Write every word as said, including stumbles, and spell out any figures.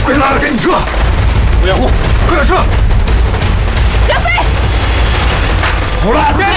别拉了，赶紧撤！欧阳红，快点撤！ 梁飞， 好了，